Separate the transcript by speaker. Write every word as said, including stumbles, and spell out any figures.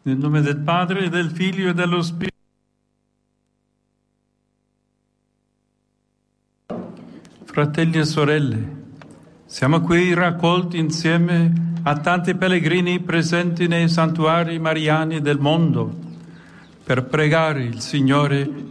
Speaker 1: Nel nome del Padre, del Figlio e dello Spirito. Fratelli e sorelle, siamo qui raccolti insieme a tanti pellegrini presenti nei santuari mariani del mondo per pregare il Signore